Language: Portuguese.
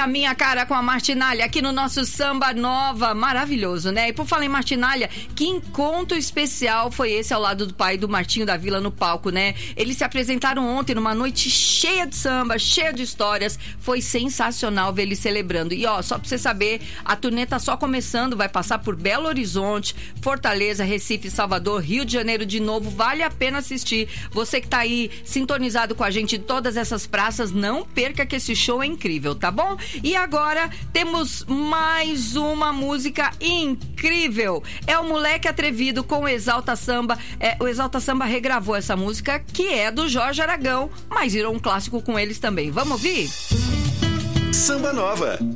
a minha cara com a Martinalha aqui no nosso Samba Nova. Maravilhoso, né? E por falar em Martinalha, que encontro especial foi esse ao lado do pai do Martinho da Vila no palco, né? Eles se apresentaram ontem numa noite cheia de samba, cheia de histórias. Foi sensacional ver eles celebrando. E ó, só pra você saber, a turnê tá só começando, vai passar por Belo Horizonte, Fortaleza, Recife, Salvador, Rio de Janeiro de novo. Vale a pena assistir. Você que tá aí sintonizado com a gente em todas essas praças, não perca que esse show é incrível, tá bom? E agora temos mais uma música incrível. É o Moleque Atrevido com o Exalta Samba. O Exalta Samba regravou essa música, que é do Jorge Aragão, mas virou um clássico com eles também. Vamos ouvir? Samba Nova,